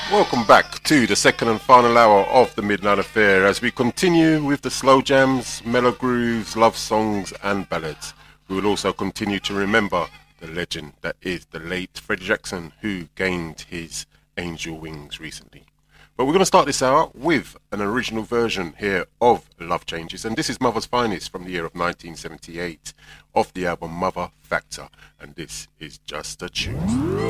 Welcome back to the second and final hour of the Midnight Affair as we continue with the slow jams, mellow grooves, love songs and ballads. We will also continue to remember the legend that is the late Freddie Jackson, who gained his angel wings recently. But we're going to start this hour with an original version here of Love Changes, and this is Mother's Finest from the year of 1978 off the album Mother Factor, and this is just a tune.